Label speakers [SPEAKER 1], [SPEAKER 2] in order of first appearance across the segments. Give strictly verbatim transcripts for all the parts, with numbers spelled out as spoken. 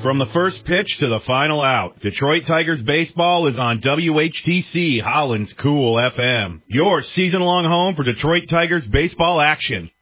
[SPEAKER 1] From the first pitch to the final out, Detroit Tigers baseball is on W H T C, Holland's Cool F M. Your season-long home for Detroit Tigers baseball action.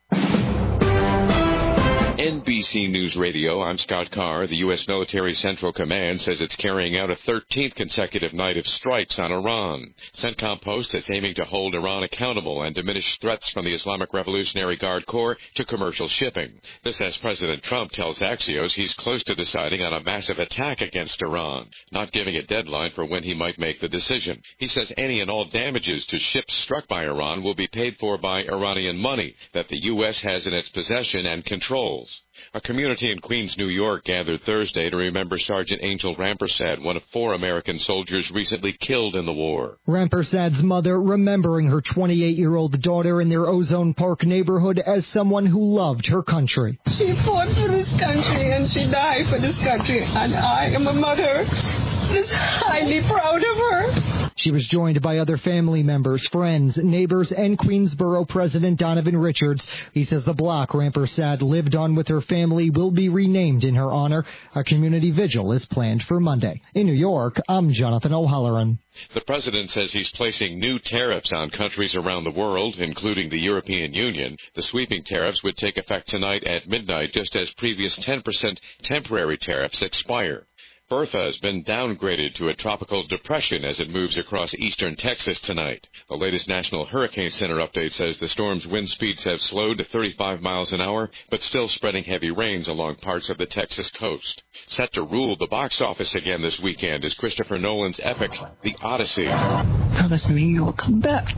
[SPEAKER 2] N B C News Radio, I'm Scott Carr. The U S Military Central Command says it's carrying out a thirteenth consecutive night of strikes on Iran. CENTCOM posts it's aiming to hold Iran accountable and diminish threats from the Islamic Revolutionary Guard Corps to commercial shipping. This as President Trump tells Axios he's close to deciding on a massive attack against Iran, not giving a deadline for when he might make the decision. He says any and all damages to ships struck by Iran will be paid for by Iranian money that the U S has in its possession and controls. A community in Queens, New York gathered Thursday to remember Sergeant Angel Rampersad, one of four American soldiers recently killed in the war.
[SPEAKER 3] Rampersad's mother remembering her twenty-eight-year-old daughter in their Ozone Park neighborhood as someone who loved her country.
[SPEAKER 4] She fought for this country and she died for this country, and I am a mother that is highly proud of her.
[SPEAKER 3] She was joined by other family members, friends, neighbors, and Queensboro President Donovan Richards. He says the block Rampersad lived on with her family will be renamed in her honor. A community vigil is planned for Monday. In New York, I'm Jonathan O'Halloran.
[SPEAKER 2] The president says he's placing new tariffs on countries around the world, including the European Union. The sweeping tariffs would take effect tonight at midnight, just as previous ten percent temporary tariffs expire. Bertha has been downgraded to a tropical depression as it moves across eastern Texas tonight. The latest National Hurricane Center update says the storm's wind speeds have slowed to thirty-five miles an hour, but still spreading heavy rains along parts of the Texas coast. Set to rule the box office again this weekend is Christopher Nolan's epic, The Odyssey.
[SPEAKER 5] Promise me you'll come back.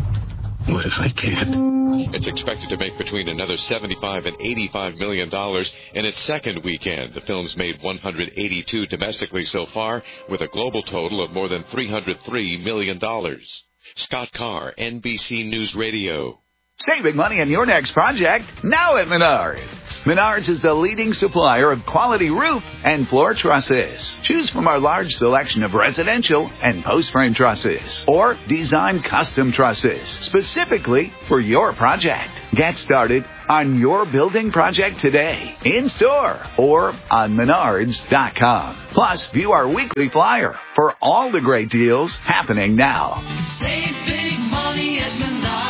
[SPEAKER 5] What if I can't?
[SPEAKER 2] It's expected to make between another seventy-five and eighty-five million dollars in its second weekend. The film's made one hundred eighty-two domestically so far, with a global total of more than three hundred three million dollars. Scott Carr, N B C News Radio.
[SPEAKER 6] Saving money on your next project, now at Menards. Menards is the leading supplier of quality roof and floor trusses. Choose from our large selection of residential and post-frame trusses, or design custom trusses specifically for your project. Get started on your building project today, in-store or on menards dot com. Plus, view our weekly flyer for all the great deals happening now.
[SPEAKER 7] Save big money at Menards.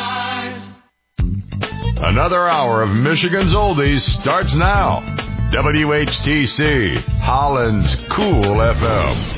[SPEAKER 8] Another hour of Michigan's Oldies starts now. W H T C, Holland's Cool F M.